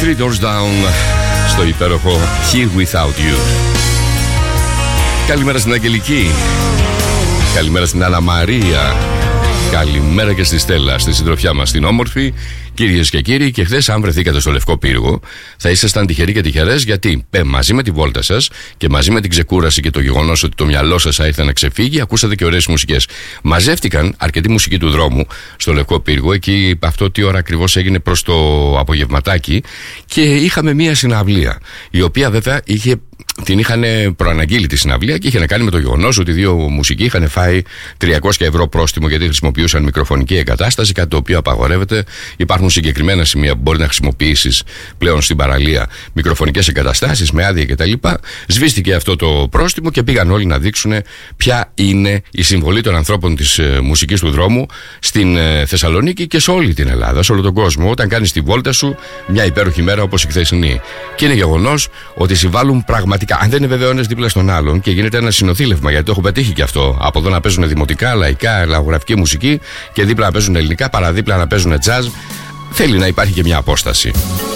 Three Doors Down στο υπέροχο Here Without You. Καλημέρα στην Αγγελική. Καλημέρα στην Άννα Μαρία. Καλημέρα και στη Στέλλα, στη συντροφιά μας την όμορφη. Κυρίες και κύριοι, και χθες, αν βρεθήκατε στο Λευκό Πύργο, θα ήσασταν τυχεροί και τυχερές, γιατί μαζί με τη βόλτα σας και μαζί με την ξεκούραση και το γεγονός ότι το μυαλό σας θα ήρθε να ξεφύγει, ακούσατε και ωραίες μουσικές. Μαζεύτηκαν αρκετή μουσική του δρόμου στο Λευκό Πύργο, εκεί αυτό τι ώρα ακριβώς έγινε προς το απογευματάκι, και είχαμε μία συναυλία, η οποία βέβαια την είχαν προαναγγείλει τη συναυλία και είχε να κάνει με το γεγονός ότι δύο μουσικοί είχαν φάει 300 ευρώ πρόστιμο γιατί χρησιμοποιούσαν μικροφωνική εγκατάσταση, κάτι το οποίο απαγορεύεται. Υπάρχουν συγκεκριμένα σημεία που μπορεί να χρησιμοποιήσεις πλέον στην παραλία μικροφωνικές εγκαταστάσεις με άδεια κτλ. Σβήστηκε αυτό το πρόστιμο και πήγαν όλοι να δείξουν ποια είναι η συμβολή των ανθρώπων της μουσικής του δρόμου στην Θεσσαλονίκη και σε όλη την Ελλάδα, σε όλο τον κόσμο, όταν κάνεις τη βόλτα σου μια υπέροχη μέρα όπως η χθεσινή. Και είναι γεγονός ότι συμβάλλουν πραγματικά. Αν δεν είναι βέβαια ο ένας δίπλα στον άλλον και γίνεται ένα συνοθήλευμα, γιατί το έχω πετύχει και αυτό. Από εδώ να παίζουν δημοτικά, λαϊκά, λαγογραφική μουσική και δίπλα να παίζουν ελληνικά, παραδίπλα να παίζουν τζαζ. Θέλει να υπάρχει και μια απόσταση.